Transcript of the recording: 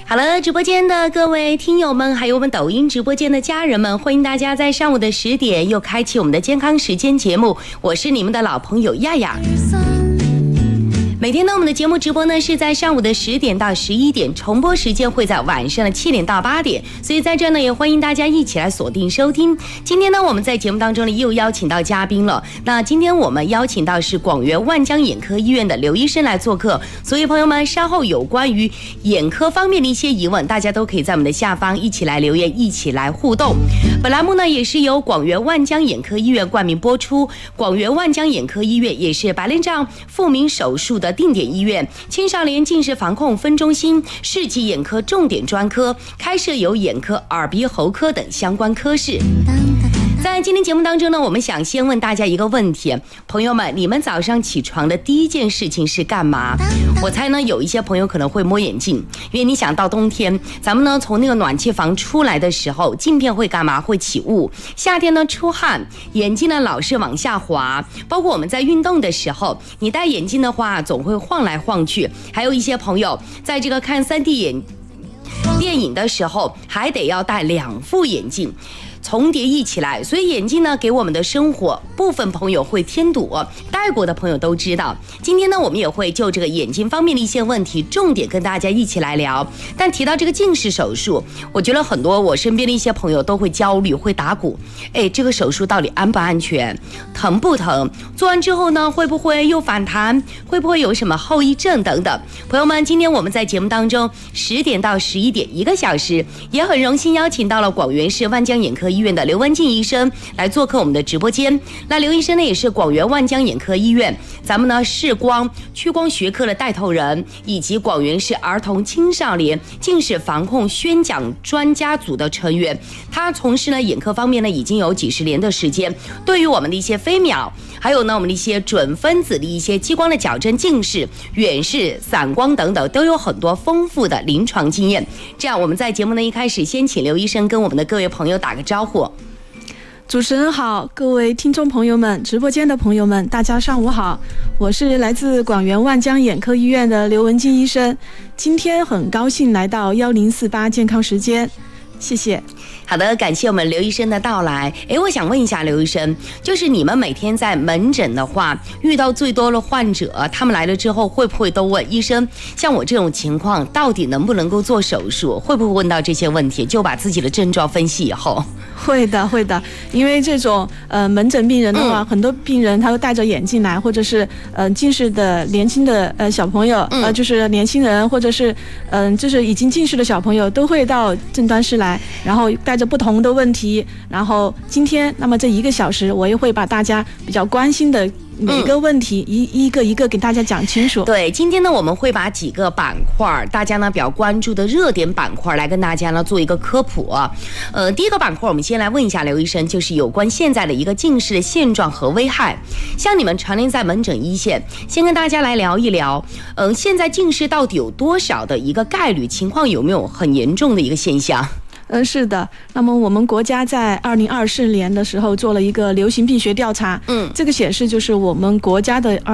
好了，直播间的各位听友们，还有我们抖音直播间的家人们，欢迎大家在上午的10点又开启我们的健康时间节目，我是你们的老朋友亚亚。每天呢，我们的节目直播呢是在上午的10点到11点，重播时间会在晚上的7点到8点，所以在这呢也欢迎大家一起来锁定收听。今天呢，我们在节目当中呢又邀请到嘉宾了。那今天我们邀请到是广元万江眼科医院的刘医生来做客，所以朋友们稍后有关于眼科方面的一些疑问，大家都可以在我们的下方一起来留言，一起来互动。本栏目呢也是由广元万江眼科医院冠名播出，广元万江眼科医院也是白内障复明手术的定点医院，青少年近视防控分中心，市级眼科重点专科，开设有眼科、耳鼻喉科等相关科室。在今天节目当中呢，我们想先问大家一个问题，朋友们，你们早上起床的第一件事情是干嘛？我猜呢，有一些朋友可能会摸眼镜，因为你想到冬天，咱们呢从那个暖气房出来的时候，镜片会干嘛？会起雾。夏天呢出汗，眼睛呢老是往下滑。包括我们在运动的时候，你戴眼镜的话，总会晃来晃去。还有一些朋友在这个看3D电影的时候，还得要戴2副眼镜。重叠一起来，所以眼镜呢给我们的生活，部分朋友会添堵，戴过的朋友都知道。今天呢我们也会就这个眼睛方面的一些问题重点跟大家一起来聊。但提到这个近视手术，我觉得很多我身边的一些朋友都会焦虑，会打鼓，这个手术到底安不安全，疼不疼，做完之后呢会不会又反弹，会不会有什么后遗症等等。朋友们，今天我们在节目当中10点到11点1个小时，也很荣幸邀请到了广元市万江眼科医院的刘文静医生来做客我们的直播间。那刘医生呢也是广元万江眼科医院咱们呢视光屈光学科的带头人，以及广元市儿童青少年近视防控宣讲专家组的成员。他从事呢眼科方面呢已经有几10年的时间，对于我们的一些飞秒，还有呢我们的一些准分子的一些激光的矫正、近视、远视、散光等等，都有很多丰富的临床经验。这样我们在节目呢一开始先请刘医生跟我们的各位朋友打个招呼。 主持人好，各位听众朋友们，直播间的朋友们，大家上午好，我是来自广元万江眼科医院的刘文静医生，今天很高兴来到1048健康时间，谢谢。 好的，感谢我们刘医生的到来。我想问一下刘医生，就是你们每天在门诊的话，遇到最多的患者，他们来了之后会不会都问医生，像我这种情况到底能不能够做手术？会不会问到这些问题，就把自己的症状分析以后？ 会的，因为这种门诊病人的话，很多病人他会戴着眼镜来，或者是近视的年轻的小朋友，就是年轻人，或者是就是已经近视的小朋友，都会到诊断室来，然后带着不同的问题。然后今天那么这1个小时，我也会把大家比较关心的每个问题一个给大家讲清楚。 对，今天呢我们会把几个板块，大家呢比较关注的热点板块来跟大家呢做一个科普。第一个板块我们先来问一下刘医生，就是有关现在的一个近视的现状和危害。像你们常年在门诊一线，先跟大家来聊一聊，现在近视到底有多少的一个概率，情况有没有很严重的一个现象？ 是的，那么我们国家在2024年的时候做了一个流行病学调查，这个显示就是我们国家的